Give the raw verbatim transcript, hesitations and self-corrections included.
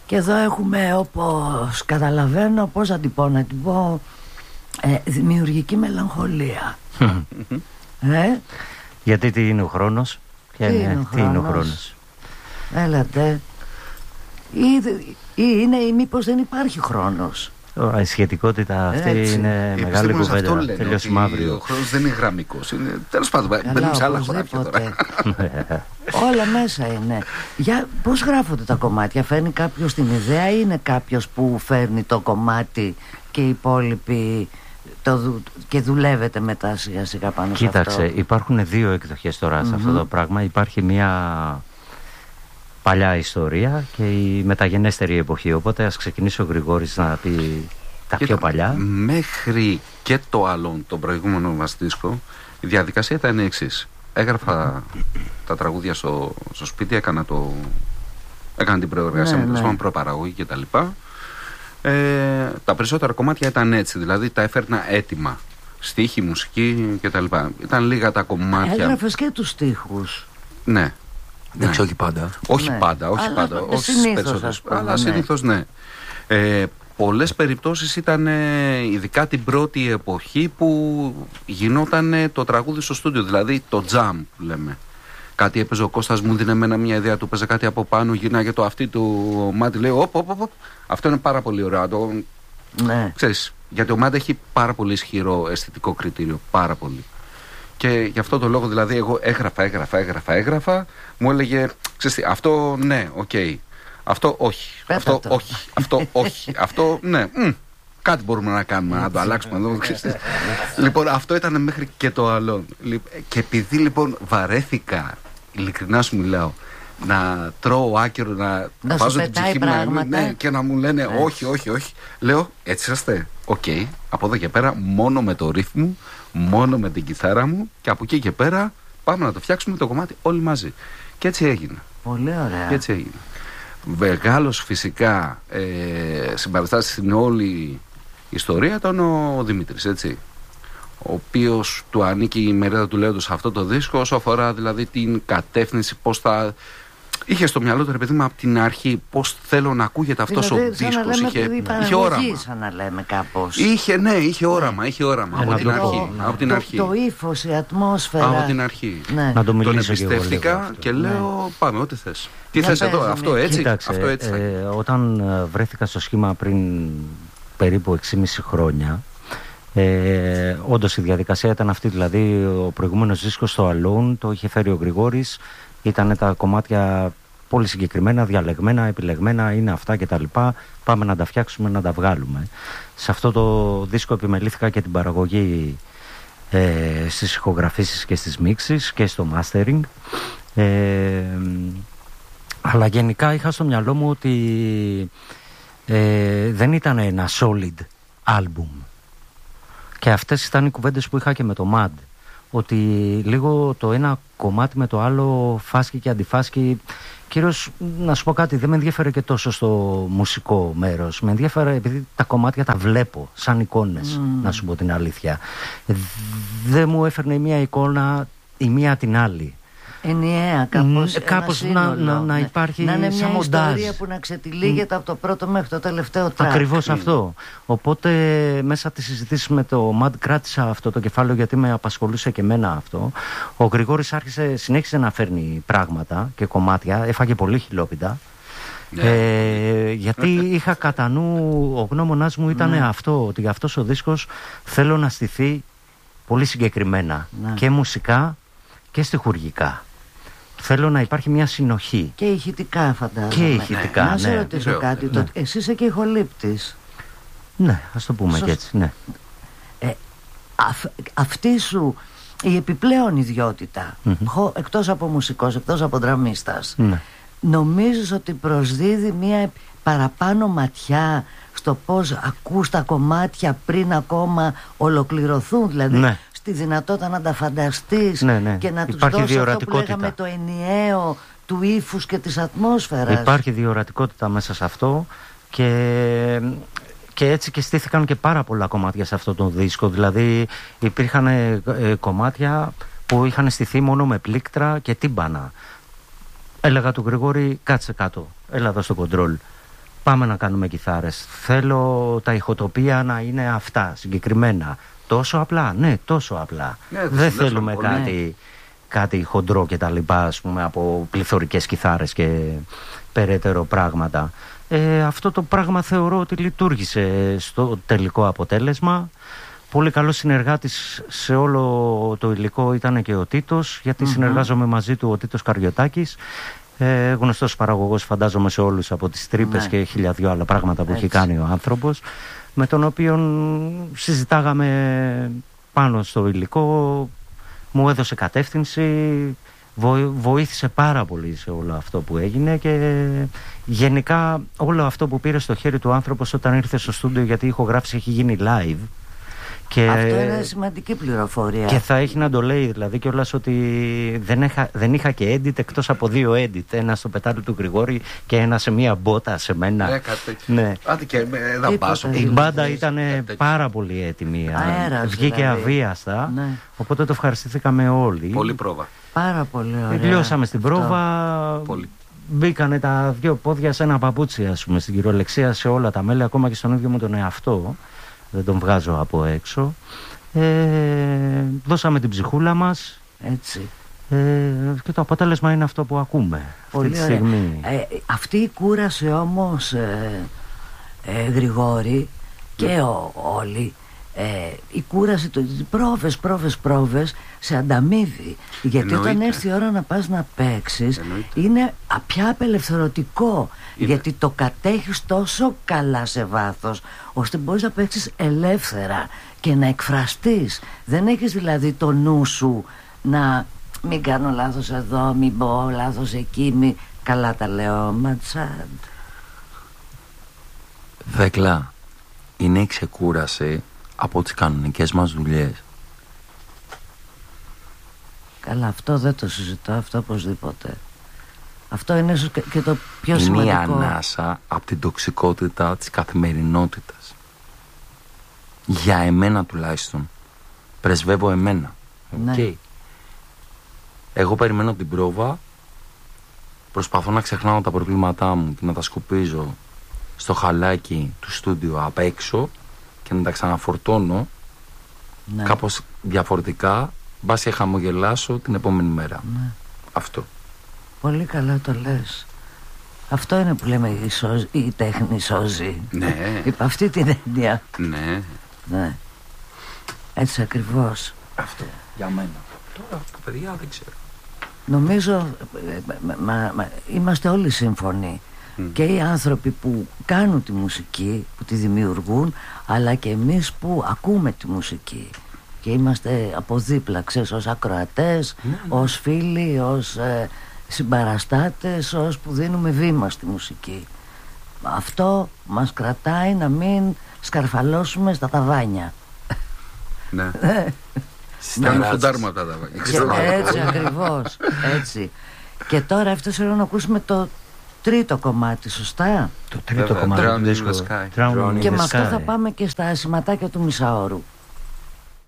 Και εδώ έχουμε, όπως καταλαβαίνω, πώς θα την πω, να την πω, ε, δημιουργική μελαγχολία. ε? Γιατί τι είναι ο χρόνος? Τι είναι, είναι, ο, χρόνος? είναι ο χρόνος? Έλατε. Ή, ή είναι ή μήπως δεν υπάρχει χρόνος? Η σχετικότητα αυτή έτσι είναι ε, μεγάλη κουβέντα. Τελειώσουμε αύριο. Ο χρόνος δεν είναι γραμμικός. Είναι... Τέλος πάντων, μπαίνουμε σε άλλα χωράφια τώρα. Όλα μέσα είναι. Για πώς γράφονται τα κομμάτια? Φέρνει κάποιος την ιδέα ή είναι κάποιος που φέρνει το κομμάτι και οι υπόλοιποι το, και δουλεύετε μετά σιγά σιγά πάνω σε αυτό? Κοίταξε, υπάρχουν δύο εκδοχές τώρα σε mm-hmm. αυτό το πράγμα. Υπάρχει μια παλιά ιστορία και η μεταγενέστερη εποχή. Οπότε ας ξεκινήσει ο Γρηγόρης να πει τα και πιο τα, παλιά. Μέχρι και το άλλο, τον προηγούμενο μας δίσκο, η διαδικασία ήταν η εξής. Έγραφα τα τραγούδια στο, στο σπίτι, έκανα, το, έκανα την προεργασία ναι, με ναι. προπαραγωγή και τα λοιπά. Ε, τα περισσότερα κομμάτια ήταν έτσι, δηλαδή τα έφερνα έτοιμα. Στίχη, μουσική και τα λοιπά. Ήταν λίγα τα κομμάτια. Έγραφες και τους στίχους? Ναι. Δεν ξέρω όχι πάντα. Όχι ναι. πάντα, όχι αλλά πάντα. Όχι συνήθως, πούμε, αλλά συνήθως ναι. Ε, πολλές περιπτώσεις ήταν ειδικά την πρώτη εποχή που γινόταν το τραγούδι στο στούντιο, δηλαδή το jam που λέμε. Κάτι έπαιζε ο Κώστας, μου δίνε εμένα μια ιδέα, του παίζε κάτι από πάνω, γυρνάγε το αυτή του Μάντι, λέει οπ, οπ, οπ, αυτό είναι πάρα πολύ ωραίο. Το... Ναι. Ξέρεις, γιατί ο Μάντι έχει πάρα πολύ ισχυρό αισθητικό κριτήριο, πάρα πολύ. Και γι' αυτό το λόγο δηλαδή εγώ έγραφα, έγραφα, έγραφα, έγραφα, μου έλεγε, ξέρεις τι, αυτό ναι, οκ, okay. αυτό όχι, Πέτα αυτό το. όχι, αυτό όχι, αυτό ναι, μ, κάτι μπορούμε να κάνουμε, να το αλλάξουμε εδώ, ξέρεις. Λοιπόν, αυτό ήταν μέχρι και το άλλο. Και επειδή λοιπόν βαρέθηκα, ειλικρινά σου μιλάω, να τρώω άκυρο, να, να βάζω την ψυχή μου ναι, και να μου λένε ναι. όχι, όχι, όχι. Λέω, έτσι είσαστε, οκ, okay. από εδώ και πέρα μόνο με το ρίθμ μου, μόνο με την κιθάρα μου και από εκεί και πέρα πάμε να το φτιάξουμε το κομμάτι όλοι μαζί. Και έτσι έγινε. Πολύ ωραία. Και έτσι έγινε. Μεγάλος φυσικά ε, συμπαραστάσεις στην όλη ιστορία ήταν ο Δημήτρης, έτσι, ο οποίος του ανήκει η μερίδα του λέοντος σε αυτό το δίσκο, όσο αφορά δηλαδή την κατεύθυνση, πώς θα... Είχε στο μυαλό του, ρε παιδί μου, από την αρχή πώς θέλω να ακούγεται αυτός δηλαδή, ο δίσκος. Είχε, είχε όραμα. Σαν να λέμε κάπως. Είχε, ναι, είχε όραμα, είχε όραμα. Ε, από, την το, αρχή, ναι. από την το, αρχή. Το, το ύφος, η ατμόσφαιρα. Από την αρχή. Ναι. Να το Τον εμπιστεύτηκα και, και λέω, ναι. πάμε, ό,τι θες. Τι θες εδώ, αυτό έτσι, Κοίταξε, αυτό έτσι. Ε, όταν βρέθηκα στο σχήμα πριν περίπου έξι και μισό χρόνια, Ε, όντως η διαδικασία ήταν αυτή, δηλαδή ο προηγούμενος δίσκος στο Alone το είχε φέρει ο Γρηγόρης, ήταν τα κομμάτια πολύ συγκεκριμένα, διαλεγμένα, επιλεγμένα, είναι αυτά και τα λοιπά, πάμε να τα φτιάξουμε, να τα βγάλουμε. Σε αυτό το δίσκο επιμελήθηκα και την παραγωγή ε, στις ηχογραφήσεις και στις μίξεις και στο mastering, ε, αλλά γενικά είχα στο μυαλό μου ότι ε, δεν ήταν ένα solid album. Και αυτές ήταν οι κουβέντες που είχα και με το Mad. Ότι λίγο το ένα κομμάτι με το άλλο φάσκει και αντιφάσκει. Κυρίως, να σου πω κάτι, δεν με ενδιαφέρε και τόσο στο μουσικό μέρος. Με ενδιαφέρε επειδή τα κομμάτια τα βλέπω σαν εικόνες, mm. να σου πω την αλήθεια. Δεν μου έφερνε η μία εικόνα η μία την άλλη. Ενιαία, κάπως, mm, κάπως να, να, να υπάρχει να είναι μια σαν ιστορία που να ξετυλίγεται mm. από το πρώτο μέχρι το τελευταίο τράκ. Ακριβώς mm. αυτό. Οπότε μέσα από τις συζητήσεις με το Mad κράτησα αυτό το κεφάλαιο, γιατί με απασχολούσε και εμένα αυτό. Ο Γρηγόρης άρχισε, συνέχισε να φέρνει πράγματα και κομμάτια, έφαγε πολύ χιλόπιτα. Yeah. Ε, γιατί είχα κατά νου, ο γνώμονας μου ήταν mm. αυτό, ότι αυτός ο δίσκος θέλω να στηθεί πολύ συγκεκριμένα yeah. και μουσικά και στιχουργικά. Θέλω να υπάρχει μια συνοχή. Και ηχητικά φαντάζομαι. Και ηχητικά, ναι. Να σε ρωτήσω ναι. κάτι. Ναι. Το... Εσύ είσαι και ηχολήπτης. Ναι, ας το πούμε. Σωσ... και έτσι, ναι. Ε, αυ, αυτή σου η επιπλέον ιδιότητα, mm-hmm. χω, εκτός από μουσικός, εκτός από δραμίστας, ναι. νομίζεις ότι προσδίδει μια παραπάνω ματιά στο πώς ακούς τα κομμάτια πριν ακόμα ολοκληρωθούν, δηλαδή ναι. στη δυνατότητα να τα φανταστείς ναι, ναι. και να τους δώσεις αυτό που λέγαμε το ενιαίο του ύφους και της ατμόσφαιρας. Υπάρχει διορατικότητα μέσα σε αυτό και, και έτσι και στήθηκαν και πάρα πολλά κομμάτια σε αυτό το δίσκο. Δηλαδή υπήρχαν ε, ε, κομμάτια που είχαν στηθεί μόνο με πλήκτρα και τύμπανα. Έλεγα του Γρηγόρη, κάτσε κάτω, έλα εδώ στο κοντρόλ. πάμε να κάνουμε κιθάρες. Θέλω τα ηχοτοπία να είναι αυτά, συγκεκριμένα. Τόσο απλά, ναι, τόσο απλά. Ναι, δεν θέλουμε πολύ. κάτι, κάτι χοντρό και τα λοιπά, ας πούμε, από πληθωρικές κιθάρες και περαιτέρω πράγματα. Ε, αυτό το πράγμα θεωρώ ότι λειτουργήσε στο τελικό αποτέλεσμα. Πολύ καλός συνεργάτης σε όλο το υλικό ήταν και ο Τίτος, γιατί mm-hmm. συνεργάζομαι μαζί του ο Τίτος Καριωτάκης, ε, γνωστός παραγωγός φαντάζομαι σε όλους από τις τρύπες ναι. και χίλια δυο άλλα πράγματα που Έτσι. έχει κάνει ο άνθρωπος, με τον οποίο συζητάγαμε πάνω στο υλικό, μου έδωσε κατεύθυνση, βο, βοήθησε πάρα πολύ σε όλο αυτό που έγινε και γενικά όλο αυτό που πήρε στο χέρι του άνθρωπος όταν ήρθε στο στούντιο, γιατί η ηχογράφηση έχει γίνει live. Και αυτό είναι σημαντική πληροφορία. Και θα έχει να το λέει δηλαδή κιόλας ότι δεν είχα, δεν είχα και edit εκτός από δύο edit. Ένα στο πετάλι του Γρηγόρη και ένα σε μία μπότα σε μένα. Ναι, κάτι ναι. Άντε και ένα μπάσο. Η μπάντα ήταν πάρα πολύ έτοιμη. Αέρας, βγήκε δηλαδή. αβίαστα. Ναι. Οπότε το ευχαριστηθήκαμε όλοι. Πολύ πρόβα. Πάρα πολύ ωραία. Τελειώσαμε στην πρόβα. Πολύ. Μπήκανε τα δύο πόδια σε ένα παπούτσι, ας πούμε, στην κυριολεξία σε όλα τα μέλη, ακόμα και στον ίδιο μου τον εαυτό. Δεν τον βγάζω από έξω. Ε, δώσαμε την ψυχούλα μας. Έτσι. Ε, και το αποτέλεσμα είναι αυτό που ακούμε Πολύ αυτή τη ωραία. στιγμή. Ε, αυτή η κούραση όμως, ε, ε, Γρηγόρη, και ο, όλοι, ε, η κούραση, το, οι πρόβες, πρόβες, πρόβες σε ανταμείβει. Γιατί Εννοείται. Όταν έρθει η ώρα να πας να παίξεις, Εννοείται. είναι πια απελευθερωτικό. Είναι. Γιατί το κατέχεις τόσο καλά σε βάθος, ώστε μπορείς να παίξεις ελεύθερα και να εκφραστείς. Δεν έχεις δηλαδή το νου σου να μην κάνω λάθος εδώ, μην πω λάθος εκεί, μη... Καλά τα λέω, Ματσάντ. Δέκλα, είναι η ξεκούραση από τις κανονικές μας δουλειές. Καλά, αυτό δεν το συζητώ, αυτό οπωσδήποτε. Αυτό είναι ίσως και το πιο είναι σημαντικό. Είναι η ανάσα από την τοξικότητα της καθημερινότητας. Για εμένα τουλάχιστον. Πρεσβεύω εμένα. Ναι. Okay. Εγώ περιμένω την πρόβα, προσπαθώ να ξεχνάω τα προβλήματά μου και να τα σκουπίζω στο χαλάκι του στούντιο απ' έξω και να τα ξαναφορτώνω ναι. κάπως διαφορετικά, μπας και χαμογελάσω την επόμενη μέρα. Ναι. Αυτό. Πολύ καλά το λες. Αυτό είναι που λέμε η, σώζ, η τέχνη σώζει. Ναι. Υπ' αυτή την έννοια. Ναι. Ναι. Έτσι ακριβώς. Αυτό για μένα. Τώρα τα παιδιά δεν ξέρω. Νομίζω μα, μα, μα, είμαστε όλοι σύμφωνοι. Mm. Και οι άνθρωποι που κάνουν τη μουσική, που τη δημιουργούν, αλλά και εμείς που ακούμε τη μουσική και είμαστε από δίπλα, ξέρεις, ως ακροατές, mm. ως φίλοι, ως ε, συμπαραστάτες, ως που δίνουμε βήμα στη μουσική. Αυτό μας κρατάει να μην σκαρφαλώσουμε στα ταβάνια. Ναι. Να μην φουντάρουμε από τα ταβάνια. Έτσι ακριβώς, έτσι. Και τώρα έφτασε να ακούσουμε το τρίτο κομμάτι, σωστά? Το τρίτο κομμάτι του δίσκου. Και με αυτό θα πάμε και στα σηματάκια του Μισάωρου.